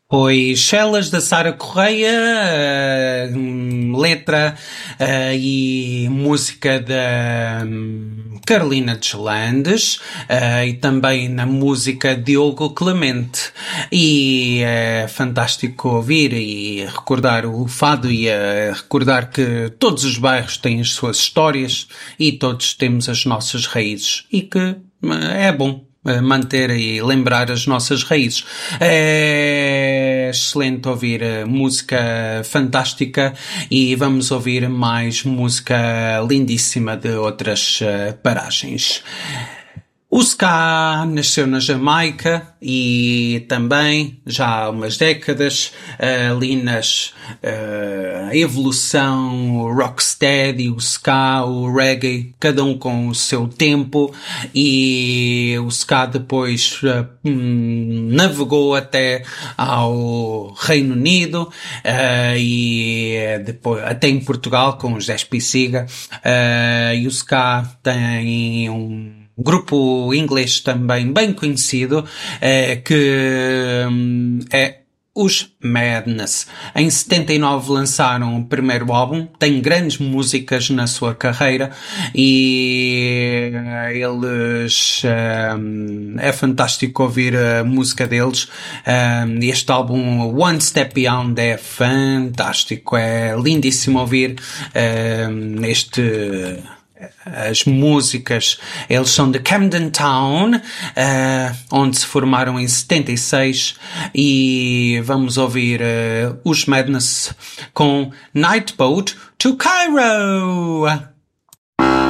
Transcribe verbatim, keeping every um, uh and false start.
Foi Chelas da Sara Correia, eh, hum, letra eh, e música da hum, Carolina Deslandes, eh, e também na música Diogo Clemente. E é fantástico ouvir e recordar o fado e eh, recordar que todos os bairros têm as suas histórias e todos temos as nossas raízes e que eh, é bom manter e lembrar as nossas raízes. É excelente ouvir música fantástica e vamos ouvir mais música lindíssima de outras uh, paragens. O ska nasceu na Jamaica e também, já há umas décadas, ali nas uh, evolução, o rocksteady, o ska, o reggae, cada um com o seu tempo, e o ska depois uh, hum, navegou até ao Reino Unido uh, e depois até em Portugal com o Zé Espiciga, uh, e o ska tem um grupo inglês também bem conhecido, eh, que hum, é os Madness. Em setenta e nove lançaram o primeiro álbum, tem grandes músicas na sua carreira e eles um, é fantástico ouvir a música deles. Um, este álbum One Step Beyond é fantástico, é lindíssimo ouvir um, este as músicas. Eles são de Camden Town, uh, onde se formaram em setenta e seis, e vamos ouvir uh, os Madness com Night Boat to Cairo.